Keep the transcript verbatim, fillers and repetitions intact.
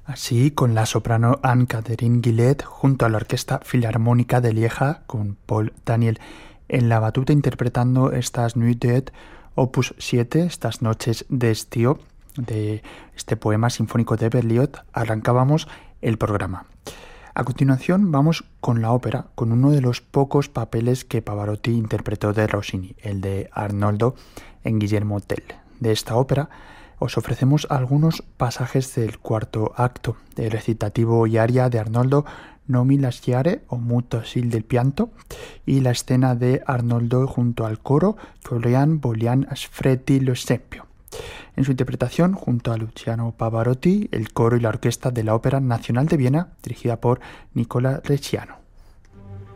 Así, con la soprano Anne-Catherine Guillet junto a la Orquesta Filarmónica de Lieja, con Paul Daniel en la batuta interpretando estas Nuits d'Eté, opus siete, estas noches de estío, de este poema sinfónico de Berlioz, arrancábamos el programa. A continuación vamos con la ópera, con uno de los pocos papeles que Pavarotti interpretó de Rossini, el de Arnoldo en Guillermo Tell. De esta ópera os ofrecemos algunos pasajes del cuarto acto, el recitativo y aria de Arnoldo No mi lasciare o Muto sil del pianto, y la escena de Arnoldo junto al coro Corian Bolian Asfretti lo Scempio. En su interpretación, junto a Luciano Pavarotti, el coro y la orquesta de la Ópera Nacional de Viena, dirigida por Nicola Resciano.